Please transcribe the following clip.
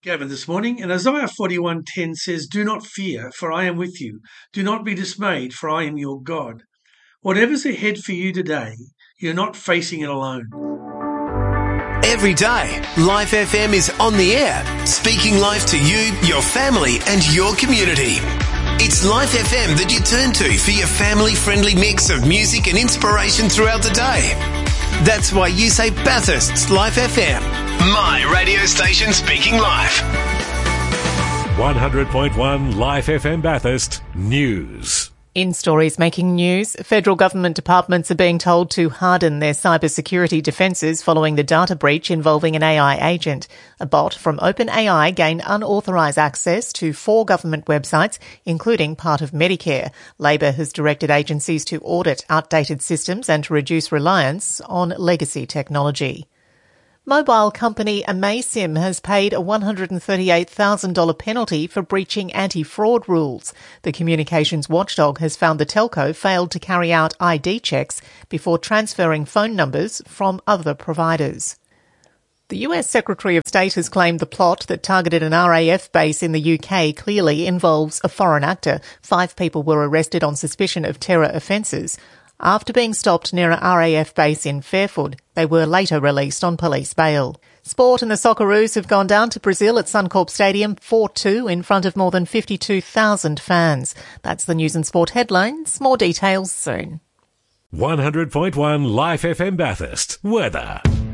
Gavin this morning, and Isaiah 41:10 says, "Do not fear, for I am with you. Do not be dismayed, for I am your God." Whatever's ahead for you today, you're not facing it alone. Every day, Life FM is on the air, speaking life to you, your family and your community. It's Life FM that you turn to for your family-friendly mix of music and inspiration throughout the day. That's why you say Bathurst's Life FM. My radio station speaking life. 100.1 Life FM Bathurst News. In stories making news, federal government departments are being told to harden their cybersecurity defences following the data breach involving an AI agent. A bot from OpenAI gained unauthorised access to 4 government websites, including part of Medicare. Labor has directed agencies to audit outdated systems and to reduce reliance on legacy technology. Mobile company Amaysim has paid a $138,000 penalty for breaching anti-fraud rules. The communications watchdog has found the telco failed to carry out ID checks before transferring phone numbers from other providers. The US Secretary of State has claimed the plot that targeted an RAF base in the UK clearly involves a foreign actor. 5 people were arrested on suspicion of terror offences. After being stopped near a RAF base in Fairford, they were later released on police bail. Sport and the Socceroos have gone down to Brazil at Suncorp Stadium 4-2 in front of more than 52,000 fans. That's the news and sport headlines. More details soon. 100.1 Life FM Bathurst. Weather.